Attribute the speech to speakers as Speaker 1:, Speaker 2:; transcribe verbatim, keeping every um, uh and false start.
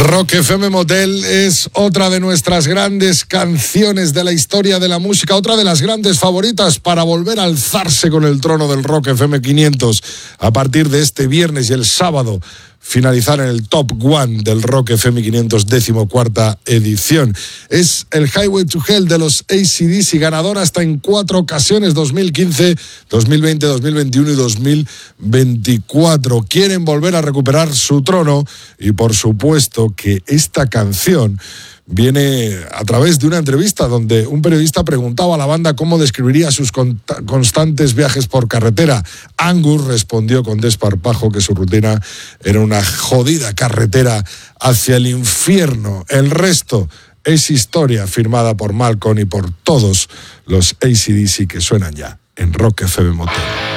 Speaker 1: Rock F M Motel es otra de nuestras grandes canciones de la historia de la música, otra de las grandes favoritas para volver a alzarse con el trono del Rock F M quinientos a partir de este viernes y el sábado finalizar en el Top One del Rock F M quinientos, decimocuarta edición. Es el Highway to Hell de los A C D C, ganador hasta en cuatro ocasiones, dos mil quince, dos mil veinte, dos mil veintiuno y dos mil veinticuatro. Quieren volver a recuperar su trono y por supuesto que esta canción viene a través de una entrevista donde un periodista preguntaba a la banda cómo describiría sus constantes viajes por carretera. Angus respondió con desparpajo que su rutina era una jodida carretera hacia el infierno. El resto es historia firmada por Malcolm y por todos los A C D C que suenan ya en Rock F M Motel.